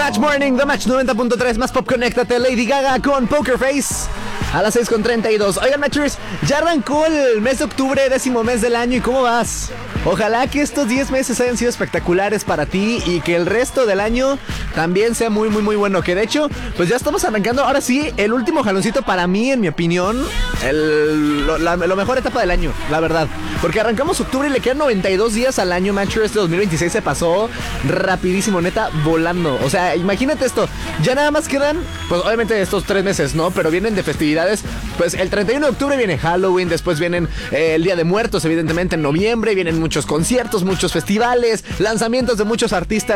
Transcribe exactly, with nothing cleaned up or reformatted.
Match Morning, The Match noventa punto tres, más pop, conéctate. Lady Gaga con Poker Face a las seis con treinta y dos. Oigan, Matchers, ya arrancó el mes de octubre, décimo mes del año. ¿Y cómo vas? Ojalá que estos diez meses hayan sido espectaculares para ti y que el resto del año también sea muy, muy, muy bueno. Que de hecho, pues ya estamos arrancando. Ahora sí, el último jaloncito para mí, en mi opinión, el, lo, la lo mejor etapa del año, la verdad. Porque arrancamos octubre y le quedan noventa y dos días al año, Matchers. Este dos mil veintiséis se pasó rapidísimo, neta, volando. O sea, imagínate esto. Ya nada más quedan, pues obviamente estos tres meses, ¿no? Pero vienen de festividades. Pues el treinta y uno de octubre viene Halloween. Después vienen eh, el Día de Muertos, evidentemente, en noviembre. Vienen muchos conciertos, muchos festivales, lanzamientos de muchos artistas